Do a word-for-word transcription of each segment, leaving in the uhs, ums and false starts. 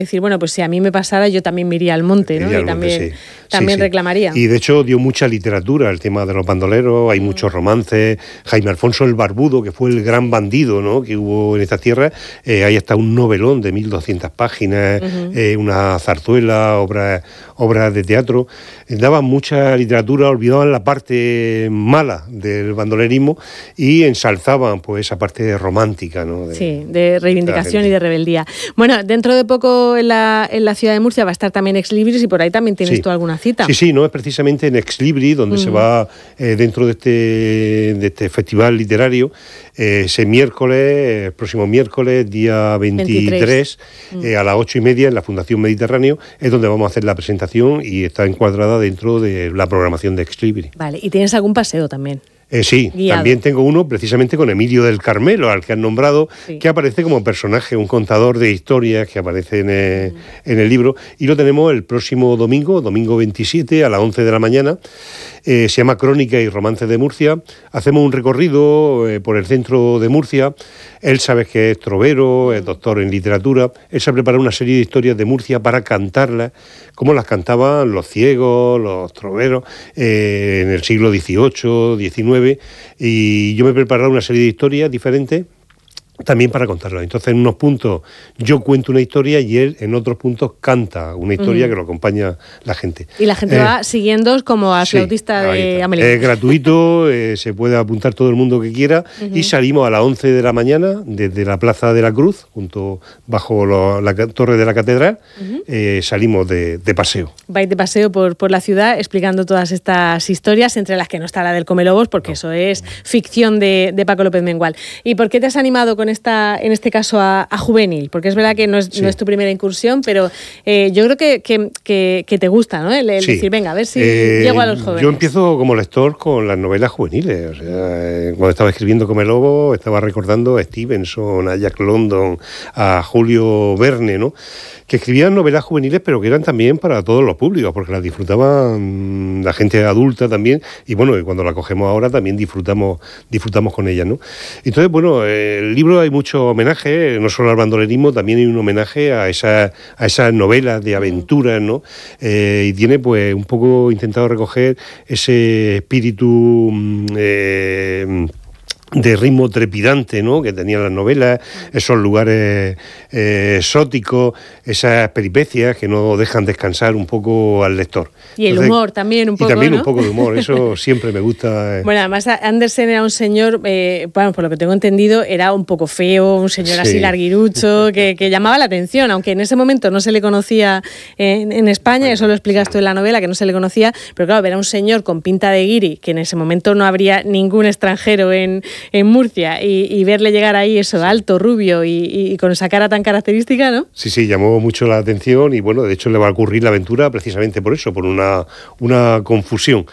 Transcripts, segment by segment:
decir, bueno, pues si a mí me pasara, yo también me iría al monte, ¿no? Iría y al también, monte, sí. también sí, sí. reclamaría. Y de hecho dio mucha literatura el tema de los bandoleros, hay mm. muchos romances. Jaime Alfonso el Barbudo, que fue el gran bandido, ¿no?, que hubo en esta tierra, eh, hay hasta un novelón de mil doscientas páginas, uh-huh. eh, una zarzuela, obras obras de teatro. Eh, daban mucha literatura, olvidaban la parte mala del bandolerismo y ensalzaban pues esa parte romántica, ¿no? De, sí, de reivindicación de y de rebeldía. Bueno, dentro de poco en la, en la ciudad de Murcia va a estar también Ex Libris y por ahí también tienes sí. tú alguna cita. Sí, sí, no es precisamente en Ex Libris donde mm. se va eh, dentro de este, de este festival literario, eh, ese miércoles, el próximo miércoles, día veintitrés, veintitrés. Eh, a las ocho y media en la Fundación Mediterráneo, es donde vamos a hacer la presentación y está encuadrada dentro de la programación de Ex Libris. Vale, ¿y tienes algún paseo también? Eh, sí, guiado. También tengo uno precisamente con Emilio del Carmelo, al que han nombrado, sí. que aparece como personaje, un contador de historias que aparece en el, mm. en el libro, y lo tenemos el próximo domingo, domingo veintisiete, a las once de la mañana. Eh, se llama Crónica y Romances de Murcia. Hacemos un recorrido eh, por el centro de Murcia. Él sabe que es trovero, es doctor en literatura. Él se ha preparado una serie de historias de Murcia para cantarlas, como las cantaban los ciegos, los troveros, eh, en el siglo dieciocho, diecinueve, y yo me he preparado una serie de historias diferentes también para contarlo. Entonces, en unos puntos yo cuento una historia y él en otros puntos canta una historia uh-huh. que lo acompaña la gente. Y la gente eh, va siguiendo como al flautista sí, de Amelín. Es gratuito, eh, se puede apuntar todo el mundo que quiera uh-huh. y salimos a las once de la mañana desde la Plaza de la Cruz, junto bajo lo, la torre de la catedral, uh-huh. eh, salimos de, de paseo. Vais de paseo por, por la ciudad explicando todas estas historias, entre las que no está la del Comelobos, porque no. eso es ficción de, de Paco López Mengual. ¿Y por qué te has animado con esta, en este caso a, a juvenil? Porque es verdad que no es, sí. no es tu primera incursión, pero eh, yo creo que, que, que, que te gusta, ¿no? El, el sí. decir, venga, a ver si eh, llego a los jóvenes. Yo empiezo como lector con las novelas juveniles. O sea, eh, cuando estaba escribiendo Comelobos, estaba recordando a Stevenson, a Jack London, a Julio Verne, ¿no?, que escribían novelas juveniles, pero que eran también para todos los públicos, porque las disfrutaban la gente adulta también, y bueno, y cuando la cogemos ahora también disfrutamos disfrutamos con ellas, ¿no? Entonces, bueno, el libro hay mucho homenaje, no solo al bandolerismo, también hay un homenaje a esas a esas novelas de aventuras, ¿no? Eh, y tiene, pues, un poco intentado recoger ese espíritu eh, de ritmo trepidante, ¿no?, que tenían las novelas, esos lugares eh, exóticos, esas peripecias que no dejan descansar un poco al lector. Y el Entonces, humor también un poco, Y también ¿no? un poco de humor, eso siempre me gusta. Eh. Bueno, además Andersen era un señor, eh, bueno, por lo que tengo entendido, era un poco feo, un señor sí. así larguirucho, que, que llamaba la atención, aunque en ese momento no se le conocía en, en España, bueno, eso lo explicas sí. tú en la novela, que no se le conocía, pero claro, era un señor con pinta de guiri, que en ese momento no habría ningún extranjero en en Murcia, y, y verle llegar ahí eso, alto, rubio y, y con esa cara tan característica, ¿no? Sí, sí, llamó mucho la atención y bueno, de hecho le va a ocurrir la aventura precisamente por eso, por una, una confusión.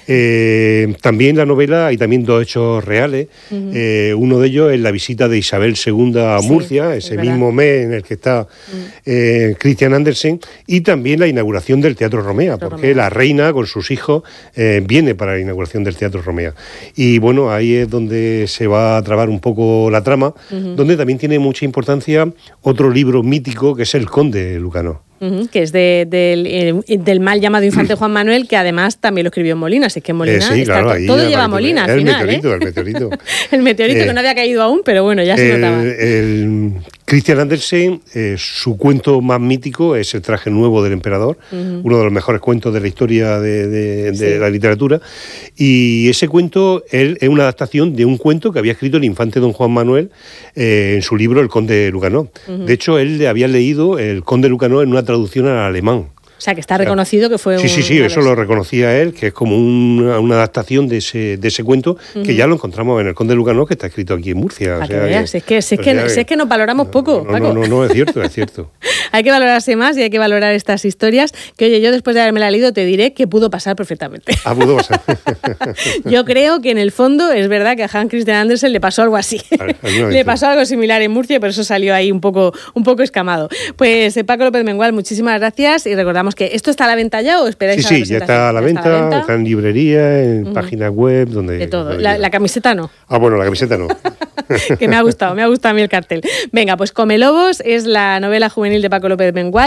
Eh, también la novela hay también dos hechos reales, uh-huh. eh, uno de ellos es la visita de Isabel segunda a sí, Murcia, ese mismo mes en el que está uh-huh. eh, Christian Andersen, y también la inauguración del Teatro Romea, Teatro porque Romea. La reina con sus hijos eh, viene para la inauguración del Teatro Romea. Y bueno, ahí es donde se va a trabar un poco la trama, uh-huh. donde también tiene mucha importancia otro libro mítico que es El Conde Lucanor. Uh-huh, que es de, de, de, del mal llamado infante Juan Manuel, que además también lo escribió en Molina, así que en Molina eh, sí, está claro, to- todo lleva a Molina al el final. Meteorito, ¿eh? El meteorito, el meteorito eh, que no había caído aún, pero bueno, ya se el, notaba. El Christian Andersen, eh, su cuento más mítico es El traje nuevo del emperador, uh-huh. uno de los mejores cuentos de la historia de, de, de sí. la literatura, y ese cuento él, es una adaptación de un cuento que había escrito el infante don Juan Manuel eh, en su libro El Conde Lucanor. Uh-huh. De hecho, él había leído El Conde Lucanor en una traducción al alemán. O sea, que está reconocido que fue sí, un... Sí, sí, sí, eso lo reconocía él, que es como una, una adaptación de ese, de ese cuento, uh-huh. que ya lo encontramos en El Conde Lucanor, que está escrito aquí en Murcia. Para o sea, que veas, que, es que, si es, que, sea, si es que nos valoramos no, poco, no, Paco. No, no, no, es cierto, es cierto. Hay que valorarse más y hay que valorar estas historias, que oye, yo después de haberme la leído te diré que pudo pasar perfectamente. Ah, pudo pasar. Yo creo que en el fondo es verdad que a Hans Christian Andersen le pasó algo así. Le pasó algo similar en Murcia, pero eso salió ahí un poco, un poco escamado. Pues Paco López Mengual, muchísimas gracias y recordamos digamos que ¿esto está a la venta ya o esperáis sí, a la sí, ya está a la venta, está, a la venta. Está en librería, en uh-huh. página web, donde... De todo. La, la camiseta no. Ah, bueno, la camiseta no. Que me ha gustado, me ha gustado a mí el cartel. Venga, pues Come Lobos es la novela juvenil de Paco López Mengual.